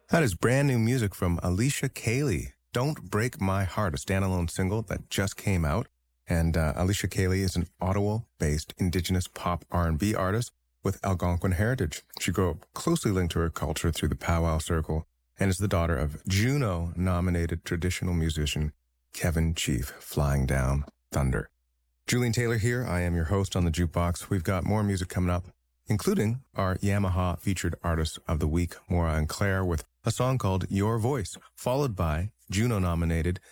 That is brand new music from Alicia Cayley. Don't Break My Heart, a standalone single that just came out. And Alicia Cayley is an Ottawa-based Indigenous pop R&B artist with Algonquin heritage. She grew up closely linked to her culture through the powwow circle and is the daughter of Juno-nominated traditional musician Kevin Chief Flying Down Thunder. Julian Taylor here. I am your host on the Jukebox. We've got more music coming up, including our Yamaha featured artist of the week, Maura and Claire, with a song called Your Voice, followed by Juno-nominated